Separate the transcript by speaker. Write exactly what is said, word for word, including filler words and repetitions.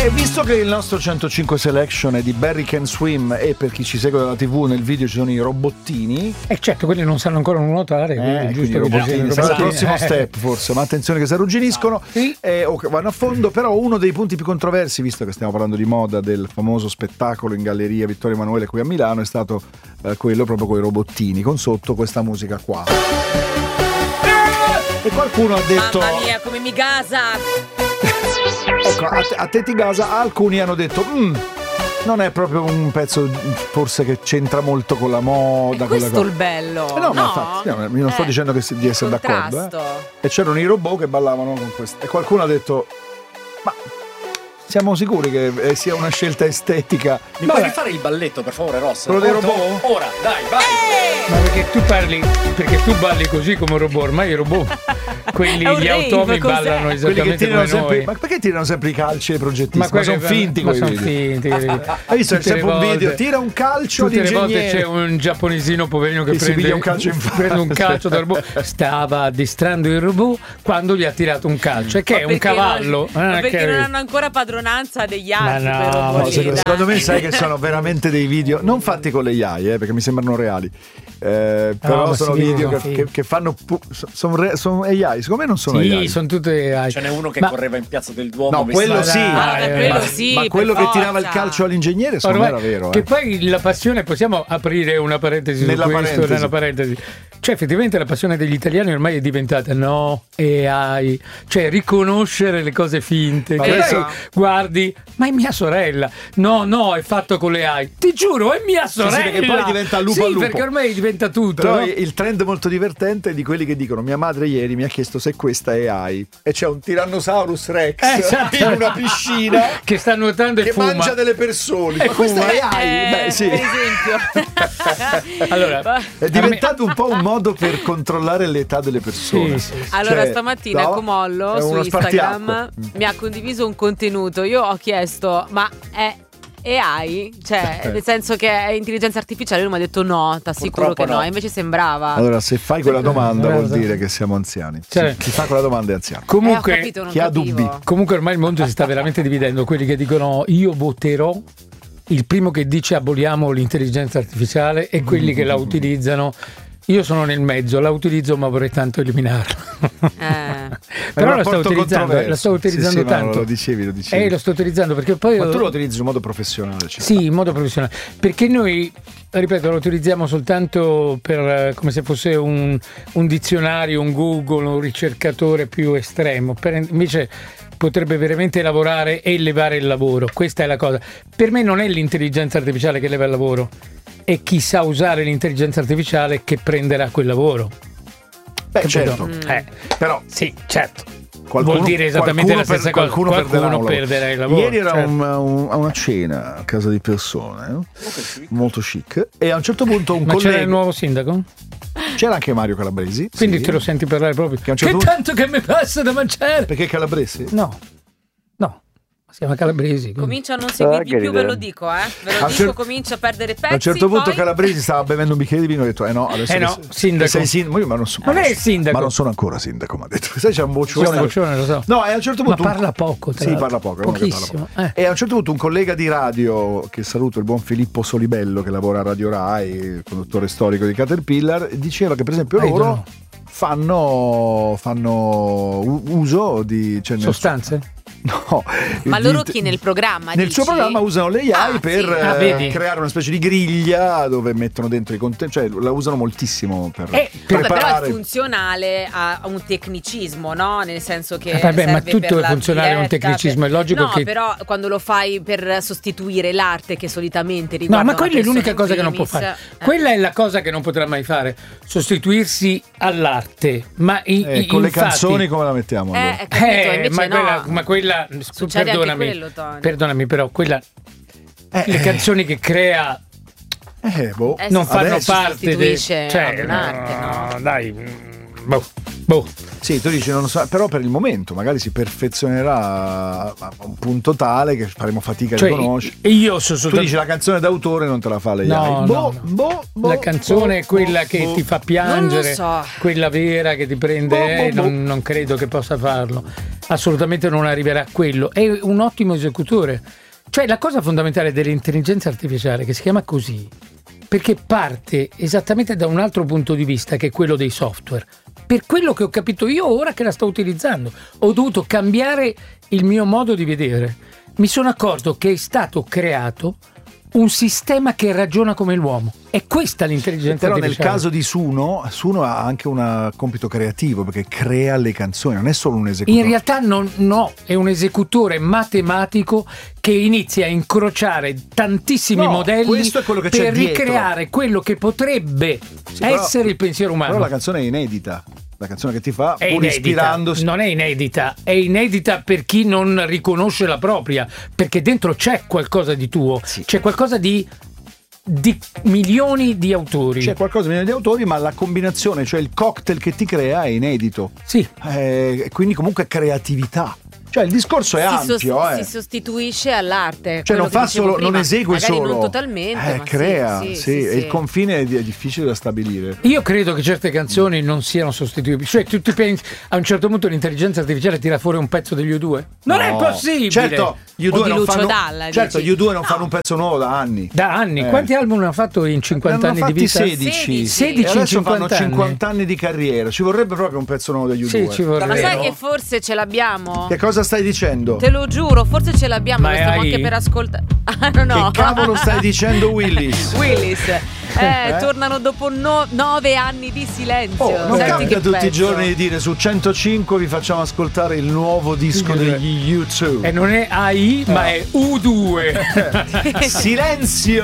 Speaker 1: E visto che il nostro centocinque Selection è di Barry Can Swim e per chi ci segue dalla tivù nel video ci sono i robottini.
Speaker 2: E eh certo, quelli non sanno ancora nuotare, quindi
Speaker 1: eh,
Speaker 2: giusto
Speaker 1: quindi
Speaker 2: che
Speaker 1: robottini, sarà il prossimo step forse, ma attenzione che si arrugginiscono
Speaker 2: sì.
Speaker 1: eh, o vanno a fondo. Però uno dei punti più controversi, visto che stiamo parlando di moda, del famoso spettacolo in Galleria Vittorio Emanuele qui a Milano, è stato eh, quello proprio con i robottini, con sotto questa musica qua. E qualcuno ha detto:
Speaker 3: mamma mia, come mi gasa!
Speaker 1: Ecco, a te, a te ti gasa. Alcuni hanno detto mm, non è proprio un pezzo forse che c'entra molto con la moda.
Speaker 3: È questo
Speaker 1: con la
Speaker 3: il bello.
Speaker 1: eh no,
Speaker 3: no,
Speaker 1: ma infatti io non sto
Speaker 3: eh,
Speaker 1: dicendo che si, di essere d'accordo eh. E c'erano i robot che ballavano con questo. E qualcuno ha detto: ma siamo sicuri che sia una scelta estetica?
Speaker 4: Mi puoi rifare il balletto per favore, Ross?
Speaker 1: Quello dei robot?
Speaker 4: Ora, dai, vai!
Speaker 2: Ma perché tu parli, perché tu balli così come un robot, ormai i robot, quelli, gli automi ballano esattamente come
Speaker 1: sempre,
Speaker 2: noi.
Speaker 1: ma perché tirano sempre i calci ai progettisti?
Speaker 2: Ma,
Speaker 1: ma sono finti
Speaker 2: ma
Speaker 1: quei
Speaker 2: sono finti.
Speaker 1: Hai visto? C'è sempre un video, tira un calcio
Speaker 2: tutte le volte
Speaker 1: all'ingegnere.
Speaker 2: c'è un giapponesino poverino che,
Speaker 1: che
Speaker 2: prende,
Speaker 1: si piglia un calcio in
Speaker 2: prende un calcio dal robot. Stava addestrando il robot quando gli ha tirato un calcio, e che è un cavallo.
Speaker 3: Non, ma
Speaker 2: eh,
Speaker 3: perché
Speaker 2: che...
Speaker 3: non hanno ancora padronanza degli altri.
Speaker 2: Ma no,
Speaker 3: per
Speaker 2: no,
Speaker 3: secondo,
Speaker 1: secondo me sai che sono veramente dei video non fatti con le A I, eh, perché mi sembrano reali. Eh, però
Speaker 2: no,
Speaker 1: sono
Speaker 2: sì,
Speaker 1: video
Speaker 2: no,
Speaker 1: che,
Speaker 2: sì.
Speaker 1: che, che fanno pu- sono, re- sono A I, secondo me non sono
Speaker 2: sì,
Speaker 1: A I.
Speaker 2: sono tutte A I.
Speaker 4: Ce n'è uno che
Speaker 2: ma...
Speaker 4: correva in Piazza del Duomo.
Speaker 1: No, quello sì,
Speaker 3: ah,
Speaker 2: eh,
Speaker 3: quello
Speaker 2: ma,
Speaker 3: sì,
Speaker 1: ma quello che
Speaker 3: forza.
Speaker 1: tirava il calcio all'ingegnere secondo me era vero.
Speaker 2: Che
Speaker 1: eh.
Speaker 2: poi la passione, possiamo aprire una parentesi
Speaker 1: nella
Speaker 2: su questo,
Speaker 1: parentesi.
Speaker 2: nella parentesi. Cioè effettivamente la passione degli italiani ormai è diventata no, A I, cioè riconoscere le cose finte.
Speaker 1: Ma
Speaker 2: Che
Speaker 1: adesso-
Speaker 2: poi guardi, ma è mia sorella. No, no, è fatto con le A I. Ti giuro, è mia sorella.
Speaker 1: Sì, sì, perché poi diventa lupo
Speaker 2: sì,
Speaker 1: a lupo.
Speaker 2: perché ormai diventa tutto.
Speaker 1: Però
Speaker 2: no?
Speaker 1: il trend molto divertente è di quelli che dicono: mia madre ieri mi ha chiesto se questa è A I, e c'è un Tyrannosaurus Rex
Speaker 2: Eh, esatto.
Speaker 1: in una piscina
Speaker 2: che sta nuotando e
Speaker 1: che
Speaker 2: fuma.
Speaker 1: mangia delle persone.
Speaker 2: E
Speaker 1: Ma questa
Speaker 2: fuma.
Speaker 1: è A I?
Speaker 3: Eh,
Speaker 1: Beh, sì.
Speaker 3: per esempio.
Speaker 2: Allora,
Speaker 1: È diventato un po' un modo per controllare l'età delle persone.
Speaker 2: Sì, sì, sì.
Speaker 3: Allora,
Speaker 1: Cioè,
Speaker 3: stamattina
Speaker 1: no,
Speaker 3: Comollo
Speaker 1: è
Speaker 3: su
Speaker 1: uno
Speaker 3: Instagram
Speaker 1: spartiacque.
Speaker 3: mi ha condiviso un contenuto. Io ho chiesto, ma è A I? Cioè, nel senso che è intelligenza artificiale? Lui mi ha detto no, t'assicuro
Speaker 4: Purtroppo
Speaker 3: che no.
Speaker 4: no.
Speaker 3: Invece sembrava.
Speaker 1: Allora, se fai quella domanda
Speaker 2: Eh,
Speaker 1: vuol
Speaker 2: esatto.
Speaker 1: dire che siamo anziani.
Speaker 2: Cioè-
Speaker 1: Chi fa quella domanda è anziano.
Speaker 3: Eh, ho
Speaker 2: Comunque,
Speaker 3: capito, non
Speaker 1: chi ha
Speaker 3: capivo.
Speaker 1: dubbi?
Speaker 2: comunque ormai il mondo si sta veramente dividendo. Quelli che dicono io voterò, il primo che dice aboliamo l'intelligenza artificiale, e quelli che la utilizzano. Io sono nel mezzo, la utilizzo ma vorrei tanto eliminarla.
Speaker 3: Eh.
Speaker 2: Però
Speaker 1: un
Speaker 2: la sto
Speaker 1: rapporto
Speaker 2: utilizzando,
Speaker 1: controverso.
Speaker 2: la sto utilizzando
Speaker 1: Sì, sì, ma
Speaker 2: tanto.
Speaker 1: lo dicevi, lo dicevi.
Speaker 2: Eh, lo sto utilizzando perché poi
Speaker 1: Ma tu lo utilizzi in modo professionale, cioè.
Speaker 2: sì, in modo professionale, perché noi, ripeto, lo utilizziamo soltanto per eh, come se fosse un, un dizionario, un Google, un ricercatore più estremo. Per, invece potrebbe veramente lavorare e levare il lavoro. Questa è la cosa. Per me non è l'intelligenza artificiale che leva il lavoro, è chi sa usare l'intelligenza artificiale che prenderà quel lavoro.
Speaker 1: Beh,
Speaker 2: Capito?
Speaker 1: certo.
Speaker 3: Mm.
Speaker 2: Eh,
Speaker 1: Però
Speaker 2: sì, certo.
Speaker 1: qualcuno,
Speaker 2: Vuol dire esattamente la
Speaker 1: qualcuno
Speaker 2: stessa
Speaker 1: per-
Speaker 2: cosa.
Speaker 1: Qualcuno, perderà, un lavoro.
Speaker 2: perderà il lavoro.
Speaker 1: Ieri era
Speaker 2: certo.
Speaker 1: un- un- a una cena a casa di persone, no? Molto chic, e a un certo punto un
Speaker 2: Ma
Speaker 1: collega,
Speaker 2: c'era il nuovo sindaco?
Speaker 1: c'era anche Mario Calabresi,
Speaker 2: Quindi
Speaker 1: sì.
Speaker 2: te lo senti parlare proprio.
Speaker 1: Che a un
Speaker 2: Che,
Speaker 1: certo punto-
Speaker 2: tanto che mi passa da mangiare.
Speaker 1: Perché Calabresi?
Speaker 2: No, no, si chiama Calabresi. quindi.
Speaker 3: Comincia a non seguirvi
Speaker 5: che
Speaker 3: più, ve lo
Speaker 5: ridere.
Speaker 3: dico, eh. Ve lo
Speaker 1: A un
Speaker 3: dico,
Speaker 1: cer-
Speaker 3: comincia a perdere pezzi.
Speaker 1: A un certo punto
Speaker 3: poi...
Speaker 1: Calabresi stava bevendo un bicchiere di vino e ha detto: eh no, adesso
Speaker 2: Eh
Speaker 1: che
Speaker 2: no,
Speaker 1: sei-
Speaker 2: sindaco.
Speaker 1: che sei sindaco. Ma io- ma non, so-
Speaker 2: Non
Speaker 1: ma
Speaker 2: è
Speaker 1: non
Speaker 2: il
Speaker 1: so-
Speaker 2: sindaco.
Speaker 1: Ma non sono ancora sindaco, mi ha detto. Sai, c'è un boccione.
Speaker 2: C'è un boccione, lo so.
Speaker 1: No, e a un certo
Speaker 2: Ma
Speaker 1: punto un-
Speaker 2: parla poco, tra
Speaker 1: Sì,
Speaker 2: l'altro.
Speaker 1: parla poco, è uno che parla
Speaker 2: Pochissimo.
Speaker 1: poco.
Speaker 2: eh.
Speaker 1: E a un certo punto un collega di radio, che saluto, il buon Filippo Solibello, che lavora a Radio Rai, il conduttore storico di Caterpillar, diceva che per esempio
Speaker 2: Ah,
Speaker 1: loro
Speaker 2: no.
Speaker 1: fanno, fanno u- uso di... Cioè nel-
Speaker 2: Sostanze?
Speaker 1: No,
Speaker 3: Ma
Speaker 1: di-
Speaker 3: loro chi nel programma?
Speaker 1: Nel
Speaker 3: dici?
Speaker 1: suo programma usano le A I
Speaker 3: Ah,
Speaker 1: per
Speaker 3: sì.
Speaker 2: Ah,
Speaker 1: eh,
Speaker 2: vedi?
Speaker 1: creare una specie di griglia dove mettono dentro i contenuti, cioè la usano moltissimo per
Speaker 2: Eh,
Speaker 3: Vabbè, però
Speaker 1: preparare.
Speaker 3: è funzionale a un tecnicismo, no? Nel senso che
Speaker 2: Eh, vabbè, ma
Speaker 3: serve
Speaker 2: tutto
Speaker 3: per
Speaker 2: è
Speaker 3: la
Speaker 2: funzionale a un
Speaker 3: diretta,
Speaker 2: tecnicismo,
Speaker 3: per-
Speaker 2: è logico
Speaker 3: no,
Speaker 2: che-
Speaker 3: però quando lo fai per sostituire l'arte che solitamente riguarda
Speaker 2: No, ma
Speaker 3: una
Speaker 2: quella è l'unica
Speaker 3: persona
Speaker 2: cosa
Speaker 3: in
Speaker 2: che non può
Speaker 3: primis,
Speaker 2: fare.
Speaker 3: eh.
Speaker 2: Quella è la cosa che non potrà mai fare, sostituirsi all'arte. Ma i-
Speaker 1: Eh,
Speaker 2: i-
Speaker 1: con le
Speaker 2: infatti-
Speaker 1: canzoni come la mettiamo allora?
Speaker 3: Eh, hai capito?
Speaker 2: Eh,
Speaker 3: Invece
Speaker 2: ma,
Speaker 3: no.
Speaker 2: quella, ma quella
Speaker 3: Succede anche
Speaker 2: perdonami,
Speaker 3: quello, Tony.
Speaker 2: perdonami, però quella
Speaker 1: Eh,
Speaker 2: le
Speaker 1: eh.
Speaker 2: canzoni che crea
Speaker 1: Eh, boh.
Speaker 3: Eh,
Speaker 2: non
Speaker 3: si
Speaker 2: fanno
Speaker 1: adesso
Speaker 2: parte di
Speaker 3: sostituisce
Speaker 2: cioè,
Speaker 3: a un'arte,
Speaker 2: no,
Speaker 3: no?
Speaker 2: dai, mm, boh, boh.
Speaker 1: Sì, tu dici non lo so, però per il momento magari si perfezionerà a a un punto tale che faremo fatica a
Speaker 2: Cioè,
Speaker 1: riconoscere.
Speaker 2: io sono
Speaker 1: Tu
Speaker 2: soltanto
Speaker 1: dici la canzone d'autore non te la fa lei.
Speaker 2: No,
Speaker 1: boh,
Speaker 2: no, no.
Speaker 1: boh, boh,
Speaker 2: la canzone
Speaker 1: boh,
Speaker 2: è quella
Speaker 1: boh,
Speaker 2: che
Speaker 1: boh.
Speaker 2: ti fa piangere,
Speaker 3: Non lo so.
Speaker 2: quella vera che ti prende,
Speaker 1: Boh, boh,
Speaker 2: eh,
Speaker 1: boh.
Speaker 2: non, non credo che possa farlo. assolutamente non arriverà a quello. È un ottimo esecutore. Cioè la cosa fondamentale dell'intelligenza artificiale, che si chiama così, perché parte esattamente da un altro punto di vista, che è quello dei software. Per quello che ho capito io ora che la sto utilizzando, ho dovuto cambiare il mio modo di vedere. Mi sono accorto che è stato creato un sistema che ragiona come l'uomo. È questa l'intelligenza
Speaker 1: Però
Speaker 2: artificiale.
Speaker 1: nel caso di Suno, Suno ha anche un compito creativo, perché crea le canzoni, non è solo un esecutore.
Speaker 2: In realtà non, no, è un esecutore matematico che inizia a incrociare tantissimi
Speaker 1: No,
Speaker 2: modelli
Speaker 1: questo è quello che c'è
Speaker 2: per
Speaker 1: dietro.
Speaker 2: ricreare quello che potrebbe
Speaker 1: Sì, però-
Speaker 2: essere il pensiero umano.
Speaker 1: Però la canzone è inedita. La canzone che ti fa,
Speaker 2: È
Speaker 1: pur
Speaker 2: inedita,
Speaker 1: ispirandosi.
Speaker 2: non è inedita, è inedita per chi non riconosce la propria, perché dentro c'è qualcosa di tuo,
Speaker 1: Sì.
Speaker 2: c'è qualcosa di, di milioni di autori.
Speaker 1: C'è qualcosa di di autori, ma la combinazione, cioè il cocktail che ti crea è inedito.
Speaker 2: Sì.
Speaker 1: Eh, quindi comunque creatività. Cioè il discorso è
Speaker 3: si,
Speaker 1: ampio,
Speaker 3: sos-
Speaker 1: eh.
Speaker 3: si sostituisce all'arte.
Speaker 1: Cioè
Speaker 3: quello
Speaker 1: non
Speaker 3: che
Speaker 1: fa
Speaker 3: dicevo
Speaker 1: solo,
Speaker 3: prima.
Speaker 1: non esegue
Speaker 3: Magari
Speaker 1: solo,
Speaker 3: non totalmente,
Speaker 1: eh,
Speaker 3: ma sì,
Speaker 1: crea,
Speaker 3: sì,
Speaker 1: sì,
Speaker 3: sì,
Speaker 1: e
Speaker 3: sì.
Speaker 1: il confine è, di- è difficile da stabilire.
Speaker 2: Io credo che certe canzoni non siano sostituibili. Cioè, tu ti pensi, a un certo punto l'intelligenza artificiale tira fuori un pezzo degli U due? Non
Speaker 1: No.
Speaker 2: è possibile!
Speaker 1: Certo, gli U
Speaker 3: O
Speaker 1: due
Speaker 3: di
Speaker 1: non
Speaker 3: Lucio
Speaker 1: fanno,
Speaker 3: Dalla,
Speaker 1: certo,
Speaker 3: dici?
Speaker 1: gli U due non
Speaker 3: No.
Speaker 1: fanno un pezzo nuovo da anni.
Speaker 2: Da anni.
Speaker 1: Eh.
Speaker 2: Quanti album hanno fatto in cinquanta
Speaker 1: Ne hanno
Speaker 2: anni di
Speaker 1: fatti
Speaker 2: vita?
Speaker 1: sedici.
Speaker 3: sedici.
Speaker 1: E adesso
Speaker 2: in
Speaker 1: fanno
Speaker 2: cinquanta anni.
Speaker 1: cinquanta anni di carriera. Ci vorrebbe proprio un pezzo nuovo degli U due.
Speaker 2: Sì, ci vorrebbe.
Speaker 3: Ma sai
Speaker 1: Davvero?
Speaker 3: che forse ce l'abbiamo?
Speaker 1: Che cosa stai dicendo?
Speaker 3: Te lo giuro, forse ce l'abbiamo,
Speaker 2: Ma
Speaker 3: lo
Speaker 2: è
Speaker 3: stiamo
Speaker 2: A I?
Speaker 3: anche per ascoltare. Ah, no, no.
Speaker 1: Che cavolo stai dicendo, Willis?
Speaker 3: Willis. Eh,
Speaker 1: Eh?
Speaker 3: tornano dopo no- nove anni di silenzio.
Speaker 1: Oh, non
Speaker 3: Senti
Speaker 1: capita
Speaker 3: che
Speaker 1: tutti i
Speaker 3: pezzo.
Speaker 1: giorni di dire su centocinque vi facciamo ascoltare il nuovo disco degli U due.
Speaker 2: E non è A I, ma è U due.
Speaker 1: Silenzio!